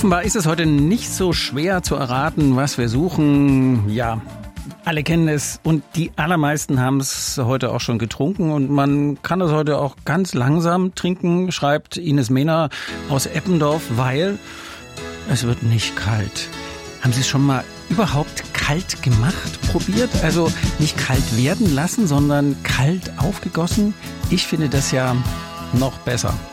Offenbar ist es heute nicht so schwer zu erraten, was wir suchen. Ja, alle kennen es und die allermeisten haben es heute auch schon getrunken und man kann es heute auch ganz langsam trinken, schreibt Ines Mehner aus Eppendorf, weil es wird nicht kalt. Haben Sie es schon mal überhaupt kalt gemacht, probiert? Also nicht kalt werden lassen, sondern kalt aufgegossen? Ich finde das ja noch besser.